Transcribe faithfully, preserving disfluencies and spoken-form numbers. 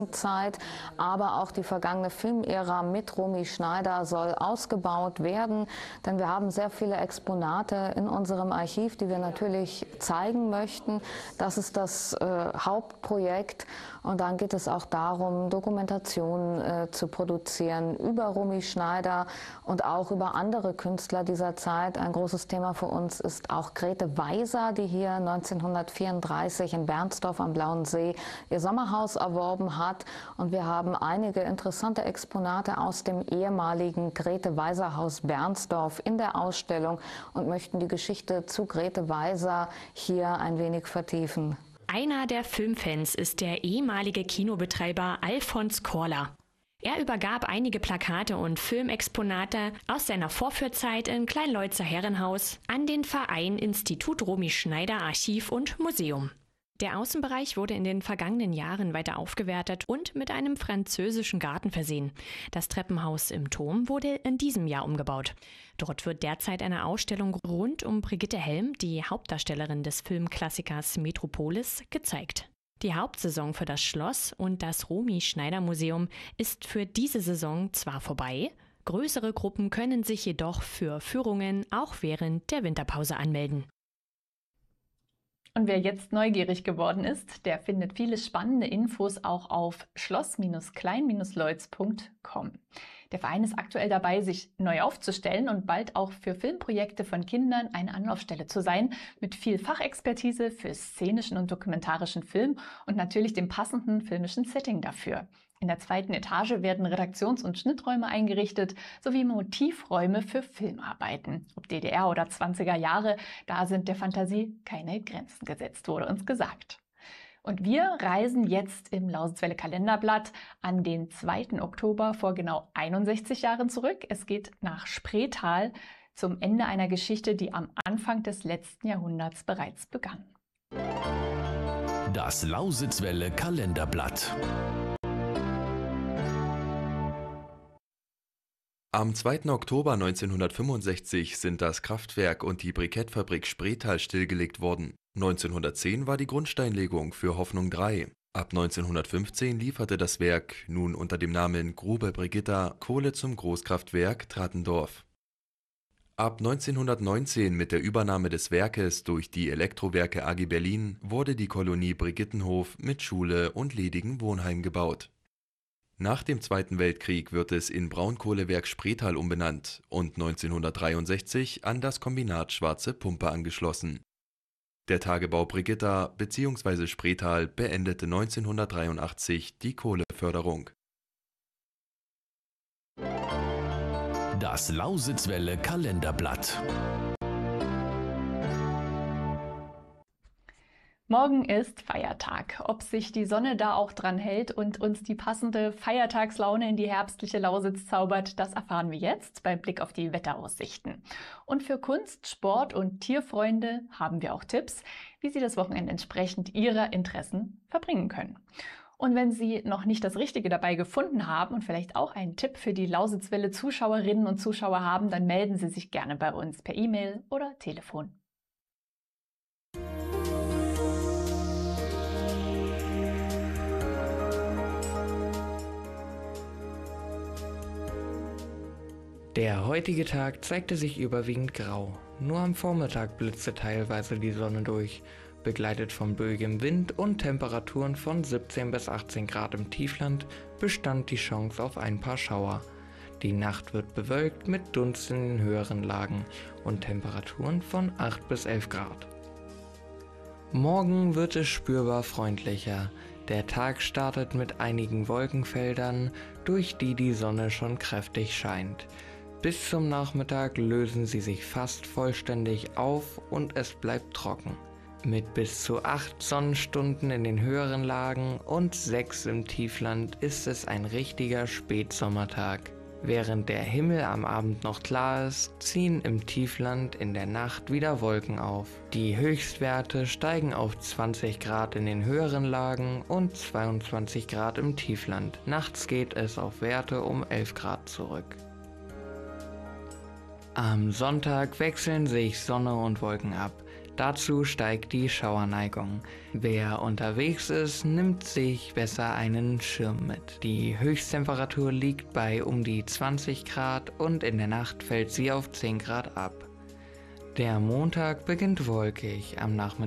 Zeit, aber auch die vergangene Filmära mit Romy Schneider soll ausgebaut werden, denn wir haben sehr viele Exponate in unserem Archiv, die wir natürlich zeigen möchten. Das ist das äh, Hauptprojekt und dann geht es auch darum, Dokumentationen äh, zu produzieren über Romy Schneider und auch über andere Künstler dieser Zeit. Ein großes Thema für uns ist auch Grete Weiser, die hier neunzehnhundertvierunddreißig in Bernsdorf am Blauen See ihr Sommerhaus erworben hat. Und wir haben einige interessante Exponate aus dem ehemaligen Grete-Weiser-Haus Bernsdorf in der Ausstellung und möchten die Geschichte zu Grete Weiser hier ein wenig vertiefen. Einer der Filmfans ist der ehemalige Kinobetreiber Alfons Korler. Er übergab einige Plakate und Filmexponate aus seiner Vorführzeit in Kleinleutzer Herrenhaus an den Verein Institut Romy Schneider Archiv und Museum. Der Außenbereich wurde in den vergangenen Jahren weiter aufgewertet und mit einem französischen Garten versehen. Das Treppenhaus im Turm wurde in diesem Jahr umgebaut. Dort wird derzeit eine Ausstellung rund um Brigitte Helm, die Hauptdarstellerin des Filmklassikers Metropolis, gezeigt. Die Hauptsaison für das Schloss und das Romy Schneider Museum ist für diese Saison zwar vorbei, größere Gruppen können sich jedoch für Führungen auch während der Winterpause anmelden. Und wer jetzt neugierig geworden ist, der findet viele spannende Infos auch auf schloss klein leutz punkt com. Der Verein ist aktuell dabei, sich neu aufzustellen und bald auch für Filmprojekte von Kindern eine Anlaufstelle zu sein, mit viel Fachexpertise für szenischen und dokumentarischen Film und natürlich dem passenden filmischen Setting dafür. In der zweiten Etage werden Redaktions- und Schnitträume eingerichtet, sowie Motivräume für Filmarbeiten. Ob D D R oder zwanziger Jahre, da sind der Fantasie keine Grenzen gesetzt, wurde uns gesagt. Und wir reisen jetzt im Lausitzwelle Kalenderblatt an den zweiten Oktober vor genau einundsechzig Jahren zurück. Es geht nach Spreetal zum Ende einer Geschichte, die am Anfang des letzten Jahrhunderts bereits begann. Das Lausitzwelle Kalenderblatt. Am zweiten Oktober neunzehnhundertfünfundsechzig sind das Kraftwerk und die Brikettfabrik Spreetal stillgelegt worden. neunzehnhundertzehn war die Grundsteinlegung für Hoffnung drei. Ab neunzehnhundertfünfzehn lieferte das Werk, nun unter dem Namen Grube Brigitta, Kohle zum Großkraftwerk Trattendorf. Ab neunzehnhundertneunzehn mit der Übernahme des Werkes durch die Elektrowerke A G Berlin wurde die Kolonie Brigittenhof mit Schule und ledigem Wohnheim gebaut. Nach dem Zweiten Weltkrieg wird es in Braunkohlewerk Spreetal umbenannt und neunzehnhundertdreiundsechzig an das Kombinat Schwarze Pumpe angeschlossen. Der Tagebau Brigitta bzw. Spreetal beendete neunzehnhundertdreiundachtzig die Kohleförderung. Das Lausitzwelle Kalenderblatt. Morgen ist Feiertag. Ob sich die Sonne da auch dran hält und uns die passende Feiertagslaune in die herbstliche Lausitz zaubert, das erfahren wir jetzt beim Blick auf die Wetteraussichten. Und für Kunst, Sport und Tierfreunde haben wir auch Tipps, wie Sie das Wochenende entsprechend Ihrer Interessen verbringen können. Und wenn Sie noch nicht das Richtige dabei gefunden haben und vielleicht auch einen Tipp für die Lausitzwelle-Zuschauerinnen und Zuschauer haben, dann melden Sie sich gerne bei uns per E-Mail oder Telefon. Der heutige Tag zeigte sich überwiegend grau. Nur am Vormittag blitzte teilweise die Sonne durch, begleitet von böigem Wind und Temperaturen von siebzehn bis achtzehn Grad im Tiefland bestand die Chance auf ein paar Schauer. Die Nacht wird bewölkt mit Dunst in den höheren Lagen und Temperaturen von acht bis elf Grad. Morgen wird es spürbar freundlicher. Der Tag startet mit einigen Wolkenfeldern, durch die die Sonne schon kräftig scheint. Bis zum Nachmittag lösen sie sich fast vollständig auf und es bleibt trocken. Mit bis zu acht Sonnenstunden in den höheren Lagen und sechs im Tiefland ist es ein richtiger Spätsommertag. Während der Himmel am Abend noch klar ist, ziehen im Tiefland in der Nacht wieder Wolken auf. Die Höchstwerte steigen auf zwanzig Grad in den höheren Lagen und zweiundzwanzig Grad im Tiefland. Nachts geht es auf Werte um elf Grad zurück. Am Sonntag wechseln sich Sonne und Wolken ab. Dazu steigt die Schauerneigung. Wer unterwegs ist, nimmt sich besser einen Schirm mit. Die Höchsttemperatur liegt bei um die zwanzig Grad und in der Nacht fällt sie auf zehn Grad ab. Der Montag beginnt wolkig, am Nachmittag